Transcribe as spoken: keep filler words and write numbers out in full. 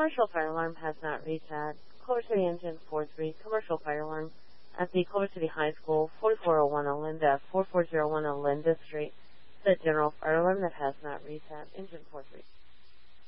Commercial fire alarm has not reset. Culver City Engine four three, commercial fire alarm at the Culver City High School, forty-four oh one Olinda, four four zero one Olinda Street. The general fire alarm that has not reset. Engine four three.